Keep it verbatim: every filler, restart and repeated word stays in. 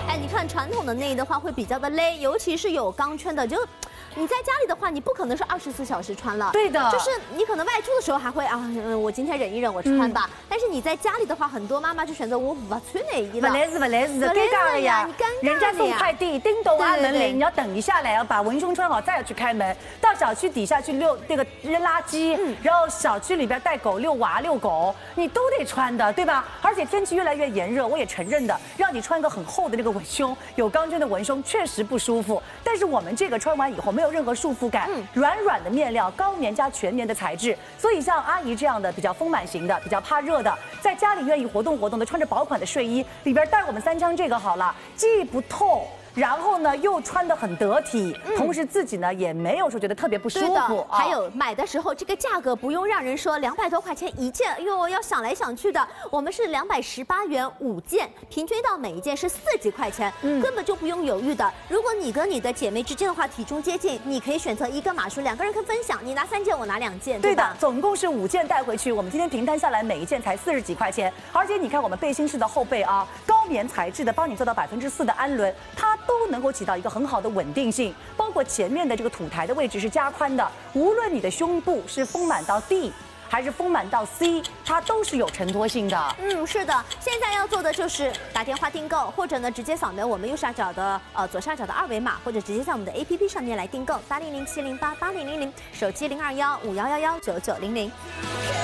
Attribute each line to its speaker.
Speaker 1: 哎，你看传统的内衣的话会比较的勒，尤其是有钢圈的，就。 你在家里的话，你不可能是二十四小时穿了，
Speaker 2: 对的，
Speaker 1: 就是你可能外出的时候还会啊，嗯，我今天忍一忍，我穿吧。嗯、但是你在家里的话，很多妈妈就选择我不穿内衣了。
Speaker 2: 不来事不来事，尴尬了呀！人家送快递，叮咚按门铃，你要等一下来，要把文胸穿好，再要去开门。到小区底下去遛那个扔垃圾，嗯、然后小区里边带狗遛娃遛狗，你都得穿的，对吧？而且天气越来越炎热，我也承认的，让你穿个很厚的那个文胸，有钢圈的文胸确实不舒服。但是我们这个穿完以后，没有任何束缚感，嗯、软软的面料，高棉加全棉的材质，所以像阿姨这样的比较丰满型的、比较怕热的，在家里愿意活动活动的，穿着薄款的睡衣，里边带我们三枪这个好了，既不透。 然后呢，又穿得很得体，嗯、同时自己呢也没有说觉得特别不舒服。
Speaker 1: 还有买的时候，这个价格不用让人说两百多块钱一件，哎呦，要想来想去的。我们是两百十八元五件，平均到每一件是四几块钱，嗯、根本就不用犹豫的。如果你跟你的姐妹之间的话体重接近，你可以选择一个码数，两个人可以分享，你拿三件，我拿两件，
Speaker 2: 对的，总共是五件带回去。我们今天平摊下来，每一件才四十几块钱。而且你看我们背心式的后背啊，高棉材质的，帮你做到百分之四的氨纶，它。 都能够起到一个很好的稳定性，包括前面的这个土台的位置是加宽的，无论你的胸部是丰满到 D 还是丰满到 C， 它都是有承托性的。
Speaker 1: 嗯，是的，现在要做的就是打电话订购，或者呢直接扫描我们右下角的呃左下角的二维码，或者直接在我们的 A P P 上面来订购八零零七零八八零零零，手机零二幺五幺幺幺九九零零。